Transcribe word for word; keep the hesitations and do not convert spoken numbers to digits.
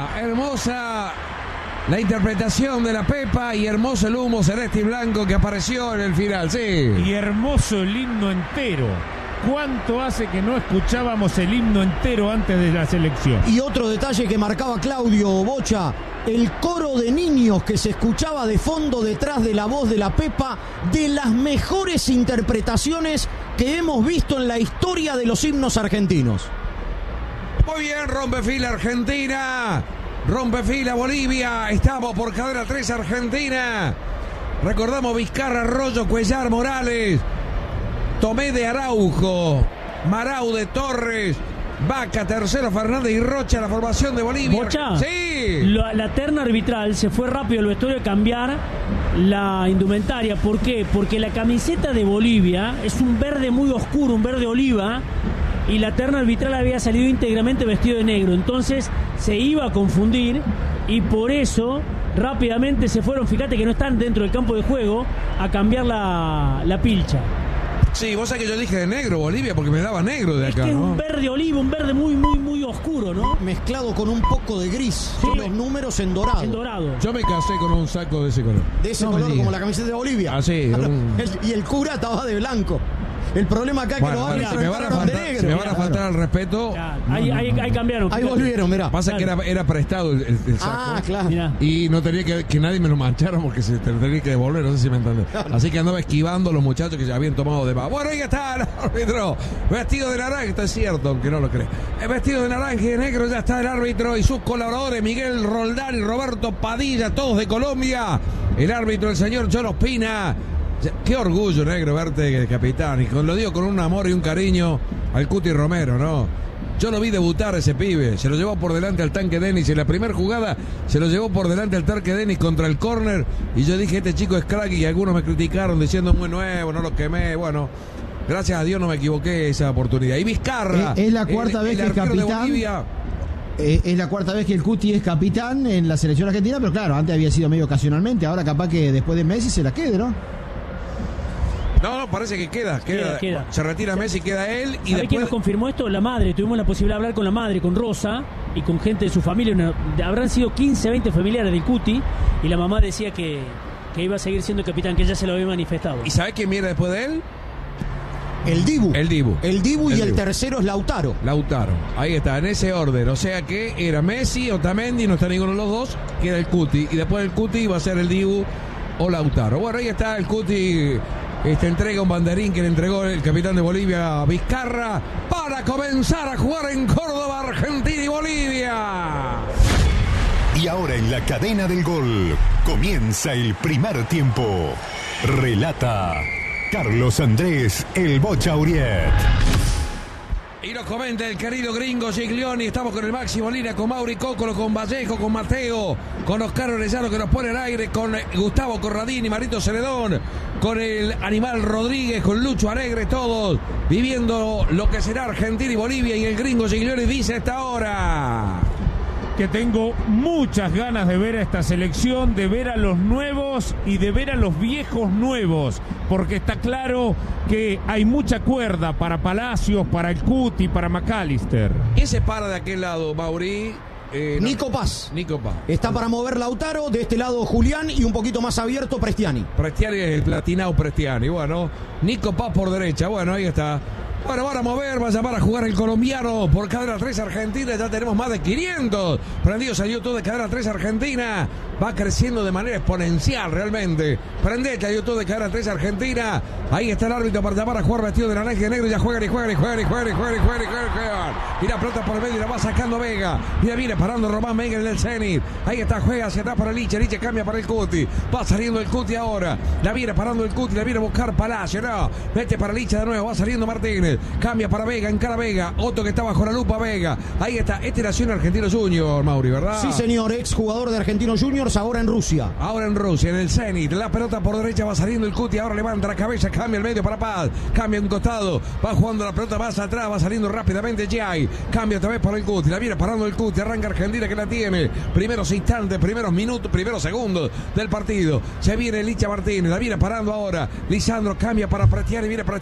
hermosa la interpretación de la Pepa y hermoso el humo celeste y blanco que apareció en el final, sí. Y hermoso el himno entero. ¿Cuánto hace que no escuchábamos el himno entero antes de la selección? Y otro detalle que marcaba Claudio Bocha, el coro de niños que se escuchaba de fondo detrás de la voz de la Pepa, de las mejores interpretaciones que hemos visto en la historia de los himnos argentinos. Muy bien, rompe fila Argentina, rompe fila Bolivia, estamos por cadena tres Argentina. Recordamos Vizcarra, Arroyo, Cuellar, Morales, Tomé de Araujo, Marau de Torres, Vaca, Tercero, Fernández y Rocha, la formación de Bolivia. Bocha, sí. La, la terna arbitral se fue rápido al vestuario a cambiar la indumentaria. ¿Por qué? Porque la camiseta de Bolivia es un verde muy oscuro, un verde oliva, y la terna arbitral había salido íntegramente vestido de negro. Entonces se iba a confundir y por eso rápidamente se fueron, fíjate que no están dentro del campo de juego, a cambiar la, la pilcha. Sí, vos sabés que yo dije de negro Bolivia porque me daba negro de acá, es que ¿no? Es un verde olivo, un verde muy, muy, muy oscuro, ¿no? Mezclado con un poco de gris, sí, los números en dorado. En dorado. Yo me casé con un saco de ese color. De ese no color como la camiseta de Bolivia. Ah, sí. Un... El, y el cura estaba de blanco. El problema acá es bueno, que los árbitros me van a faltar, de negro. me van a faltar al respeto. Claro, ahí, ahí, ahí cambiaron. Ahí volvieron, mirá. Pasa claro. que era, era prestado el, el saco. Ah, claro. Mirá. Y no tenía que que nadie me lo manchara porque se tenía que devolver, no sé si me entiendes. Así que andaba esquivando a los muchachos que ya habían tomado de más. Bueno, ahí está el árbitro, vestido de naranja, esto es cierto, aunque no lo cree. Vestido de naranja y de negro ya está el árbitro y sus colaboradores, Miguel Roldán y Roberto Padilla, todos de Colombia. El árbitro, el señor John Ospina. Qué orgullo, negro, verte, capitán. Y con, lo digo con un amor y un cariño al Cuti Romero, ¿no? Yo lo vi debutar ese pibe. Se lo llevó por delante al tanque Denis. En la primera jugada se lo llevó por delante al tanque Denis contra el córner. Y yo dije, este chico es crack. Y algunos me criticaron diciendo muy nuevo, no lo quemé. Bueno, gracias a Dios no me equivoqué esa oportunidad. Y Vizcarra. Es, es la cuarta el, vez el que es capitán. Eh, es la cuarta vez que el Cuti es capitán en la selección argentina. Pero claro, antes había sido medio ocasionalmente. Ahora capaz que después de Messi se la quede, ¿no? No, no, parece que queda, queda, queda, queda. Se retira Messi, queda él. Y después... quién nos confirmó esto? La madre. Tuvimos la posibilidad de hablar con la madre, con Rosa y con gente de su familia. Una, habrán sido quince, veinte familiares del Cuti. Y la mamá decía que, que iba a seguir siendo capitán, que ya se lo había manifestado. ¿Y sabe quién viene después de él? El Dibu. El Dibu. El Dibu el y Dibu. El tercero es Lautaro. Lautaro. Ahí está, en ese orden. O sea que era Messi, Otamendi, no está ninguno de los dos, queda el Cuti. Y después del Cuti va a ser el Dibu o Lautaro. Bueno, ahí está el Cuti. Esta entrega un banderín que le entregó el capitán de Bolivia, Vizcarra, para comenzar a jugar en Córdoba, Argentina y Bolivia. Y ahora en la cadena del gol comienza el primer tiempo. Relata Carlos Andrés El Bocha Uriet. Y nos comenta el querido gringo Giglioni. Estamos con el Máximo Lina, con Mauri Cócolo, con Vallejo, con Mateo, con Oscar Orellano que nos pone al aire, con Gustavo Corradini, Marito Celedón, con el Animal Rodríguez, con Lucho Alegre, todos viviendo lo que será Argentina y Bolivia. Y el gringo Giglioni dice a esta hora que tengo muchas ganas de ver a esta selección, de ver a los nuevos y de ver a los viejos nuevos, porque está claro que hay mucha cuerda para Palacios, para el Cuti, para McAllister. ¿Quién se para de aquel lado, Mauri? Eh, no. Nico Paz. Nico Paz. Está para mover Lautaro, de este lado Julián y un poquito más abierto Prestiani. Prestiani es el platinado Prestiani. Bueno, Nico Paz por derecha. Bueno, ahí está. Bueno, van a mover, va a llamar a jugar el colombiano por cadena tres Argentina. Ya tenemos más de quinientos prendidos al YouTube de cadena tres Argentina. Va creciendo de manera exponencial realmente. Prendete al YouTube de cadena tres Argentina. Ahí está el árbitro para llamar a jugar vestido de naranja y de negro. Ya juegan y juegan y juegan y juegan y juegan y juegan y juegan y juegan. Y la pelota por el medio y la va sacando Vega. Mira, viene parando Román Vega en el Zenit. Ahí está, juega hacia atrás para Licha. Licha cambia para el Cuti. Va saliendo el Cuti ahora. La viene parando el Cuti. La viene a buscar Palacio. No, mete para Licha de nuevo. Va saliendo Martínez. Cambia para Vega, encara Vega. Otto que está bajo la lupa Vega. Ahí está. Este nació en Argentino Junior, Mauri, ¿verdad? Sí, señor. Ex jugador de Argentino Juniors, ahora en Rusia. Ahora en Rusia, en el Zenit. La pelota por derecha va saliendo el Cuti. Ahora levanta la cabeza. Cambia el medio para Paz. Cambia un costado. Va jugando la pelota más atrás. Va saliendo rápidamente Jai. Cambia otra vez para el Cuti. La viene parando el Cuti. Arranca Argentina que la tiene. Primeros instantes, primeros minutos, primeros segundos del partido. Se viene Licha Martínez. La viene parando ahora. Lisandro cambia para Prestiani. Viene Prestiani.